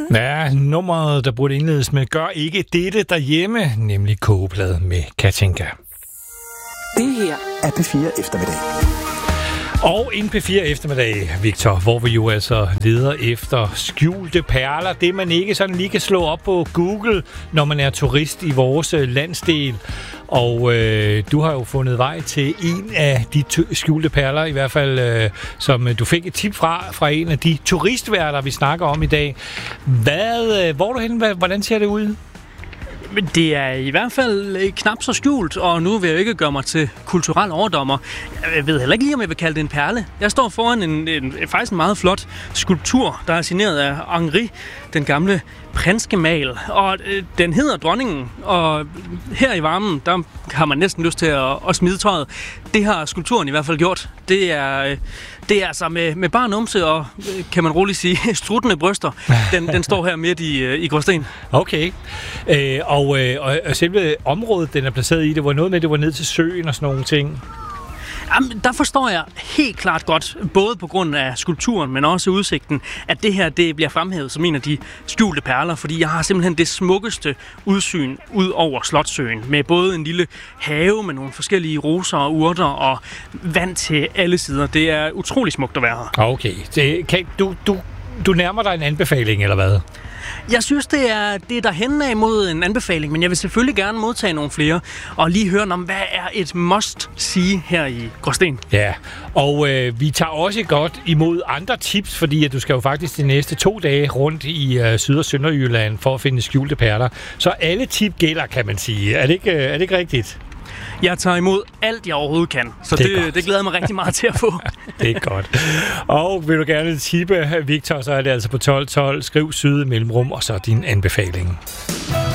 Ja, nummeret, der burde indledes med Gør ikke dette derhjemme, nemlig Kogeplade med Katinka. Det her er P4 Eftermiddag. Og en P4 Eftermiddag, Victor, hvor vi jo altså leder efter skjulte perler. Det, man ikke sådan lige kan slå op på Google, når man er turist i vores landsdel. Og du har jo fundet vej til en af de skjulte perler, i hvert fald, som du fik et tip fra en af de turistværter, vi snakker om i dag. Hvor er du henne? Hvordan ser det ud? Men det er i hvert fald knap så skjult, og nu vil jeg ikke gøre mig til kulturel overdommer. Jeg ved heller ikke lige, om jeg vil kalde det en perle. Jeg står foran faktisk en meget flot skulptur, der er signeret af Henri, den gamle prinsgemal, og den hedder Dronningen, og her i varmen, der har man næsten lyst til at smide tøjet. Det har skulpturen i hvert fald gjort. Det er altså med bare numse og, kan man roligt sige, struttende bryster. Den står her midt i Gråsten. Okay. Og selve området, den er placeret i, det var noget med, det var ned til søen og sådan nogle ting. Jamen, der forstår jeg helt klart godt, både på grund af skulpturen, men også udsigten, at det her det bliver fremhævet som en af de skjulte perler, fordi jeg har simpelthen det smukkeste udsyn ud over Slotssøen, med både en lille have med nogle forskellige roser og urter og vand til alle sider. Det er utrolig smukt at være her. Okay. Du nærmer dig en anbefaling, eller hvad? Jeg synes, det er derhen af mod en anbefaling, men jeg vil selvfølgelig gerne modtage nogle flere, og lige høre om, hvad er et must-see her i Gråsten. Ja, og vi tager også godt imod andre tips, fordi at du skal jo faktisk de næste 2 dage rundt i Syd- og Sønderjylland for at finde skjulte perler. Så alle tip gælder, kan man sige. Er det ikke rigtigt? Jeg tager imod alt, jeg overhovedet kan, så det glæder jeg mig rigtig meget til at få. Det er godt. Og vil du gerne tippe, Victor, så er det altså på 1212. Skriv Syd mellemrum, og så din anbefaling.